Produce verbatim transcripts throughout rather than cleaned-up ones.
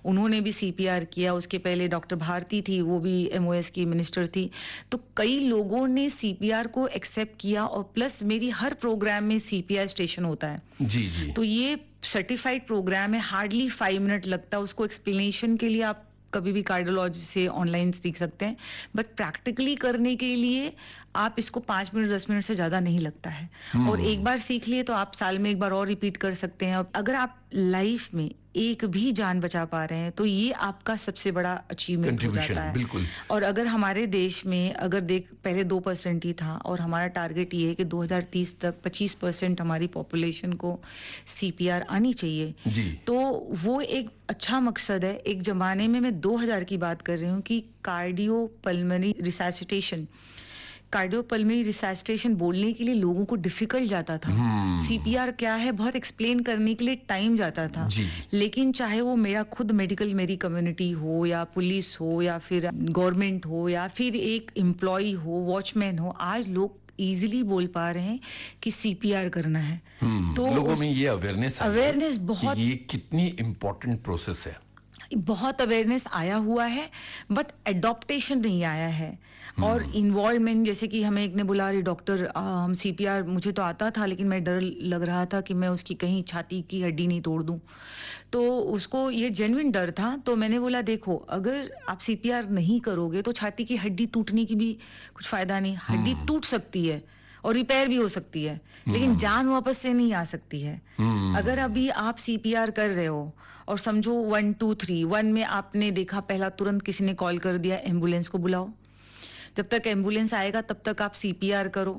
उन्होंने भी सीपीआर किया। उसके पहले डॉक्टर भारती थी, वो भी एमओएस की मिनिस्टर थी। तो कई लोगों ने सीपीआर को एक्सेप्ट किया और प्लस मेरी हर प्रोग्राम में सीपीआर स्टेशन होता है। जी जी। तो ये सर्टिफाइड प्रोग्राम है, हार्डली फाइव मिनट लगता है उसको एक्सप्लेनेशन के लिए। आप कभी भी कार्डियोलॉजी से ऑनलाइन सीख सकते हैं, बट प्रैक्टिकली करने के लिए आप इसको पाँच मिनट दस मिनट से ज़्यादा नहीं लगता है। और एक बार सीख लिए तो आप साल में एक बार और रिपीट कर सकते हैं। अगर आप लाइफ में एक भी जान बचा पा रहे हैं तो ये आपका सबसे बड़ा अचीवमेंट हो जाता है। बिल्कुल। और अगर हमारे देश में अगर देख पहले दो परसेंट ही था और हमारा टारगेट ये है कि दो हज़ार तीस तक पच्चीस परसेंट हमारी पॉपुलेशन को सीपीआर आनी चाहिए जी। तो वो एक अच्छा मकसद है। एक जमाने में मैं दो हज़ार की बात कर रही हूँ कि कार्डियो पल्मोनरी रिसैसिटेशन कार्डियोपल्मोनरी रिसैसिटेशन बोलने के लिए लोगों को डिफिकल्ट जाता था। सीपीआर क्या है बहुत एक्सप्लेन करने के लिए टाइम जाता था। लेकिन चाहे वो मेरा खुद मेडिकल मेरी कम्युनिटी हो या पुलिस हो या फिर गवर्नमेंट हो या फिर एक एम्प्लॉय हो, वॉचमैन हो, आज लोग इजीली बोल पा रहे हैं कि सीपीआर करना है। तो लोगों में ये अवेयरनेस अवेयरनेस बहुत, ये कितनी इम्पोर्टेंट प्रोसेस है। बहुत अवेयरनेस आया हुआ है बट एडॉप्टेशन नहीं आया है। और इन्वॉल्वमेंट, जैसे कि हमें एक ने बोला अरे डॉक्टर हम सीपीआर, मुझे तो आता था लेकिन मैं डर लग रहा था कि मैं उसकी कहीं छाती की हड्डी नहीं तोड़ दूं। तो उसको ये जेन्युइन डर था। तो मैंने बोला देखो अगर आप सीपीआर नहीं करोगे तो छाती की हड्डी टूटने की भी कुछ फायदा नहीं। हड्डी टूट सकती है और रिपेयर भी हो सकती है लेकिन जान वापस से नहीं आ सकती है। अगर अभी आप सीपीआर कर रहे हो और समझो वन टू थ्री वन में आपने देखा पहला, तुरंत किसी ने कॉल कर दिया एम्बुलेंस को बुलाओ। जब तक एम्बुलेंस आएगा तब तक आप सीपीआर करो।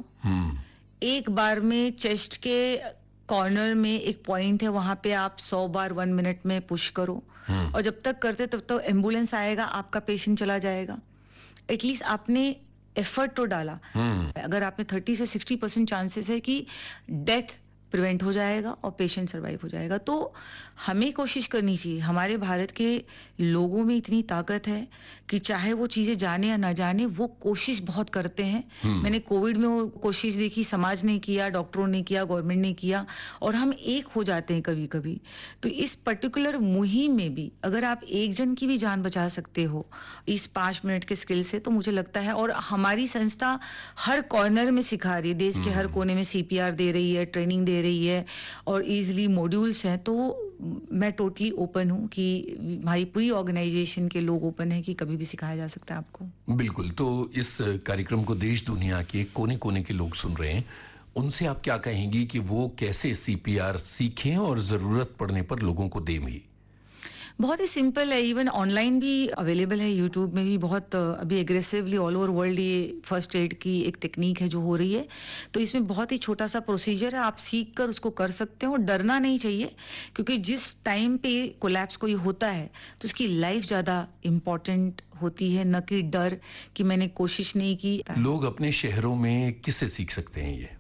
एक बार में चेस्ट के कॉर्नर में एक पॉइंट है, वहां पे आप सौ बार वन मिनट में पुश करो। और जब तक करते तब तक एम्बुलेंस आएगा, आपका पेशेंट चला जाएगा। एटलीस्ट आपने एफर्ट तो डाला। अगर आपने थर्टी से सिक्सटी परसेंट चांसेस है कि डेथ प्रिवेंट हो जाएगा और पेशेंट सर्वाइव हो जाएगा। तो हमें कोशिश करनी चाहिए। हमारे भारत के लोगों में इतनी ताकत है कि चाहे वो चीज़ें जाने या ना जाने वो कोशिश बहुत करते हैं। मैंने कोविड में वो कोशिश देखी, समाज ने किया, डॉक्टरों ने किया, गवर्नमेंट ने किया और हम एक हो जाते हैं कभी कभी। तो इस पर्टिकुलर मुहिम में भी अगर आप एक जन की भी जान बचा सकते हो इस पाँच मिनट के स्किल से, तो मुझे लगता है। और हमारी संस्था हर कॉर्नर में सिखा रही है, देश के हर कोने में सीपीआर दे रही है, ट्रेनिंग दे रही है और इजीली मॉड्यूल्स हैं। तो मैं टोटली ओपन हूं कि हमारी पूरी ऑर्गेनाइजेशन के लोग ओपन है कि कभी भी सिखाया जा सकता है आपको। बिल्कुल। तो इस कार्यक्रम को देश दुनिया के कोने कोने के लोग सुन रहे हैं, उनसे आप क्या कहेंगी कि वो कैसे सीपीआर सीखें और जरूरत पड़ने पर लोगों को दें भी? बहुत ही सिंपल है, इवन ऑनलाइन भी अवेलेबल है, यूट्यूब में भी बहुत अभी एग्रेसिवली ऑल ओवर वर्ल्ड ये फर्स्ट एड की एक टेक्निक है जो हो रही है। तो इसमें बहुत ही छोटा सा प्रोसीजर है, आप सीख कर उसको कर सकते हो। डरना नहीं चाहिए क्योंकि जिस टाइम पे कोलैप्स कोई होता है तो उसकी लाइफ ज़्यादा इम्पॉर्टेंट होती है, न कि डर कि मैंने कोशिश नहीं की। लोग अपने शहरों में किससे सीख सकते हैं ये?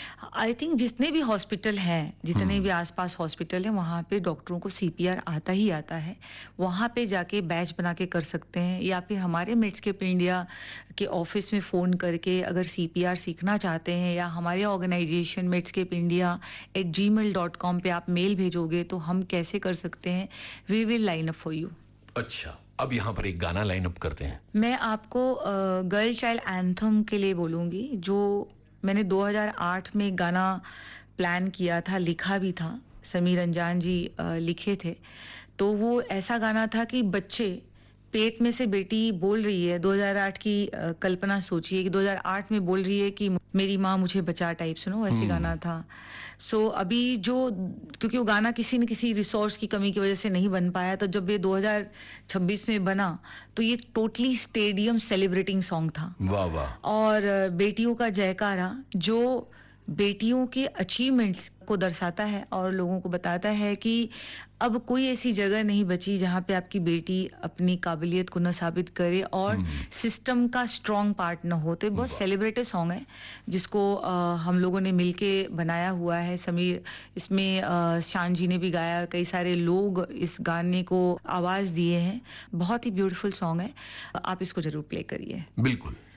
आई थिंक जितने भी हॉस्पिटल हैं, जितने भी आसपास हॉस्पिटल हैं, वहाँ पे डॉक्टरों को सीपीआर आता ही आता है। वहाँ पे जाके बैच बना के कर सकते हैं या फिर हमारे मेडस्केप इंडिया के ऑफिस में फ़ोन करके अगर सीपीआर सीखना चाहते हैं या हमारे organisation Medscape India at ji mail dot com पर आप मेल भेजोगे तो हम कैसे कर सकते हैं, we will line up for you. अच्छा, अब यहाँ पर एक गाना लाइन अप करते हैं। मैं आपको गर्ल चाइल्ड एंथम के लिए बोलूँगी, जो मैंने दो हज़ार आठ में गाना प्लान किया था, लिखा भी था, समीर अंजान जी लिखे थे। तो वो ऐसा गाना था कि बच्चे पेट में से बेटी बोल रही है, दो हज़ार आठ की कल्पना सोचिए कि दो हज़ार आठ में बोल रही है कि मेरी माँ मुझे बचा, टाइप सुनो वैसे गाना था। सो so, अभी जो क्योंकि वो गाना किसी न किसी रिसोर्स की कमी की वजह से नहीं बन पाया, तो जब ये दो हज़ार छब्बीस में बना तो ये टोटली स्टेडियम सेलिब्रेटिंग सॉन्ग था। वाह वाह। और बेटियों का जयकारा जो बेटियों के अचीवमेंट्स को दर्शाता है और लोगों को बताता है कि अब कोई ऐसी जगह नहीं बची जहाँ पे आपकी बेटी अपनी काबिलियत को न साबित करे और सिस्टम का स्ट्रॉन्ग पार्ट न हो। तो बहुत सेलिब्रेटेड सॉन्ग है जिसको आ, हम लोगों ने मिलके बनाया हुआ है। समीर इसमें आ, शान जी ने भी गाया, कई सारे लोग इस गाने को आवाज़ दिए हैं। बहुत ही ब्यूटीफुल सॉन्ग है, आप इसको जरूर प्ले करिए। बिल्कुल।